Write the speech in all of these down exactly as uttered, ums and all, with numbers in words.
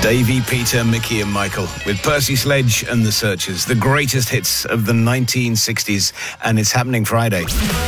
Davey, Peter, Mickey and Michael with Percy Sledge and The Searchers, the greatest hits of the nineteen sixties, and it's happening Friday.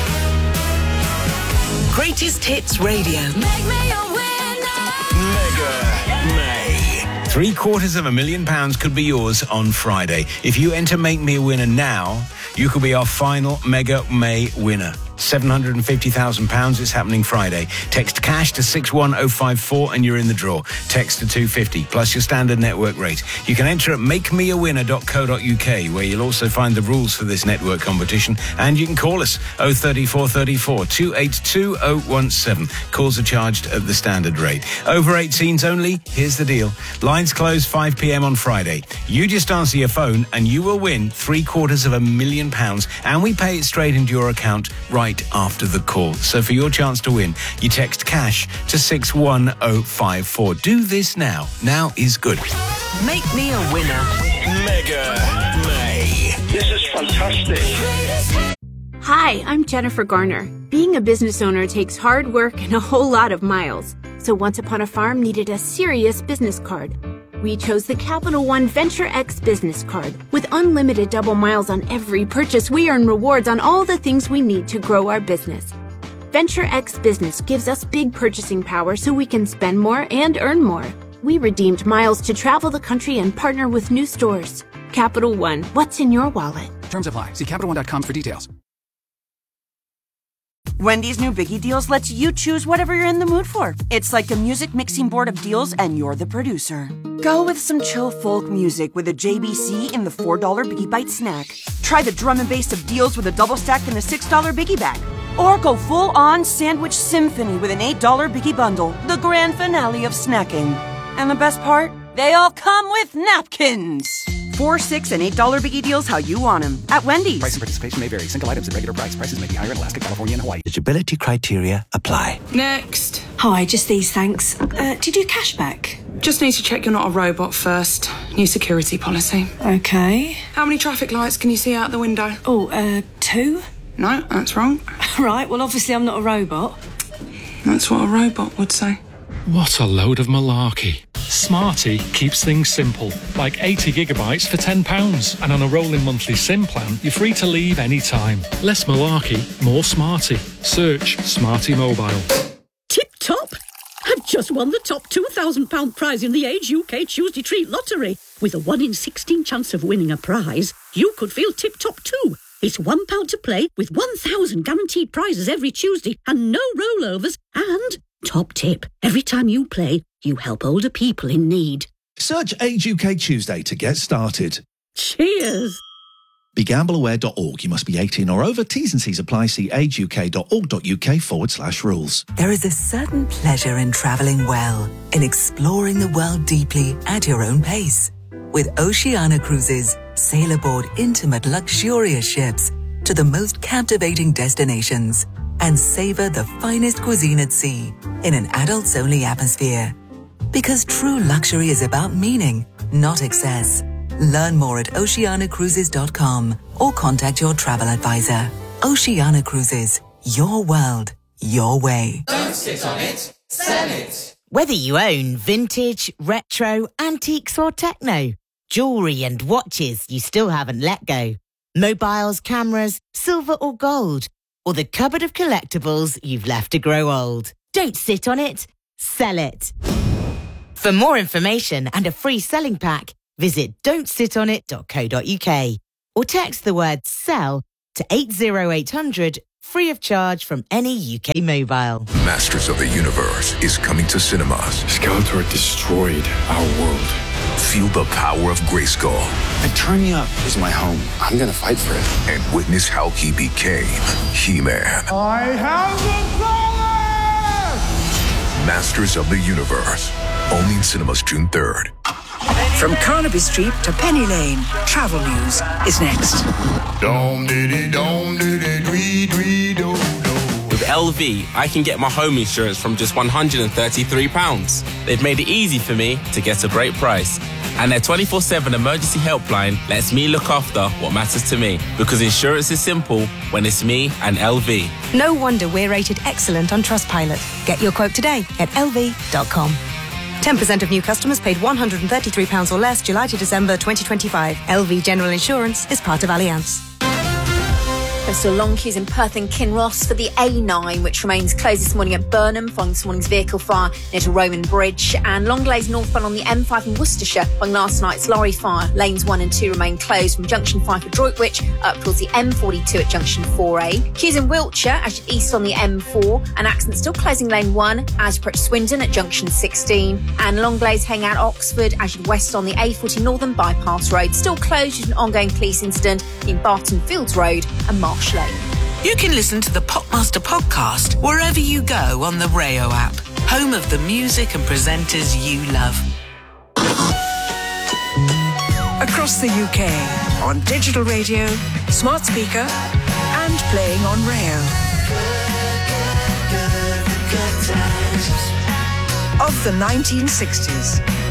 Greatest Hits Radio. Make me a winner. Mega May. Three quarters of a million pounds could be yours on Friday. If you enter Make Me a Winner now, you could be our final Mega May winner. seven hundred fifty thousand pounds. It's happening Friday. Text cash to six one oh five four and you're in the draw. Text to two fifty plus your standard network rate. You can enter at make me a winner dot co dot uk, where you'll also find the rules for this network competition, and you can call us oh three four three four two eight two oh one seven. Calls are charged at the standard rate. Over eighteens only. Here's the deal. Lines close five p.m. on Friday. You just answer your phone and you will win three quarters of a million pounds, and we pay it straight into your account right after the call. So for your chance to win, you text cash to six one oh five four. Do this now. Now is good. Make me a winner. Mega May. This is fantastic. Hi, I'm Jennifer Garner. Being a business owner takes hard work and a whole lot of miles. So Once Upon a Farm needed a serious business card. We chose the Capital One Venture X business card. With unlimited double miles on every purchase, we earn rewards on all the things we need to grow our business. Venture X Business gives us big purchasing power so we can spend more and earn more. We redeemed miles to travel the country and partner with new stores. Capital One, what's in your wallet? Terms apply. See Capital One dot com for details. Wendy's new Biggie Deals lets you choose whatever you're in the mood for. It's like a music mixing board of deals, and you're the producer. Go with some chill folk music with a J B C in the four dollar Biggie Bite snack. Try the drum and bass of deals with a double stack in the six dollar Biggie Bag. Or go full-on sandwich symphony with an eight dollar Biggie Bundle, the grand finale of snacking. And the best part? They all come with napkins. Four, six, and eight dollar Biggie Deals how you want them at Wendy's. Price and participation may vary. Single items at regular price. Prices may be higher in Alaska, California, and Hawaii. Eligibility criteria apply. Next. Hi, just these, thanks. Uh, do you do cashback? Just need to check you're not a robot first. New security policy. Okay. How many traffic lights can you see out the window? Oh, uh, two? No, that's wrong. Right, well, obviously I'm not a robot. That's what a robot would say. What a load of malarkey. Smarty keeps things simple, like eighty gigabytes for ten pounds. And on a rolling monthly SIM plan, you're free to leave any time. Less malarkey, more Smarty. Search Smarty Mobile. Tip top! I've just won the top two thousand pounds prize in the Age U K Tuesday Treat Lottery. With a one in sixteen chance of winning a prize, you could feel tip top too. It's one pound to play with one thousand guaranteed prizes every Tuesday and no rollovers. And top tip, every time you play, you help older people in need. Search Age U K Tuesday to get started. Cheers! Be gamble aware dot org. You must be eighteen or over. T's and C's apply. See ageuk.org.uk forward slash rules. There is a certain pleasure in travelling well, in exploring the world deeply at your own pace. With Oceania Cruises, sail aboard intimate, luxurious ships to the most captivating destinations and savor the finest cuisine at sea in an adults-only atmosphere. Because true luxury is about meaning, not excess. Learn more at oceania cruises dot com or contact your travel advisor. Oceania Cruises, your world, your way. Don't sit on it, sell it. Whether you own vintage, retro, antiques or techno, jewellery and watches you still haven't let go, mobiles, cameras, silver or gold, or the cupboard of collectibles you've left to grow old. Don't sit on it, sell it. For more information and a free selling pack, visit don't sit on it dot co dot uk or text the word SELL to eight oh eight hundred, free of charge from any U K mobile. Masters of the Universe is coming to cinemas. Skeletor destroyed our world. Feel the power of Grayskull. Eternia is my home. I'm gonna fight for it. And witness how he became He-Man. I have the power! Masters of the Universe. Only in cinemas June third. From Carnaby Street to Penny Lane, travel news is next. With L V, I can get my home insurance from just one hundred thirty-three pounds. They've made it easy for me to get a great price. And their twenty-four seven emergency helpline lets me look after what matters to me. Because insurance is simple when it's me and L V. No wonder we're rated excellent on Trustpilot. Get your quote today at L V dot com. ten percent of new customers paid one hundred thirty-three pounds or less July to December twenty twenty-five. L V General Insurance is part of Allianz. There's still long queues in Perth and Kinross for the A nine, which remains closed this morning at Burnham following this morning's vehicle fire near to Roman Bridge, and long delays northbound on the M five in Worcestershire following last night's lorry fire. Lanes one and two remain closed from Junction five for Droitwich up towards the M forty-two at Junction four A. Queues in Wiltshire as you east on the M four, an accident still closing lane one as you approach Swindon at Junction sixteen, and long delays hang out Oxford as you west on the A forty Northern Bypass Road, still closed due to an ongoing police incident in Barton Fields Road and Marsh Lane. You can listen to the Popmaster podcast wherever you go on the Rayo app, home of the music and presenters you love. Across the U K, on digital radio, smart speaker, and playing on Rayo. Of the nineteen sixties.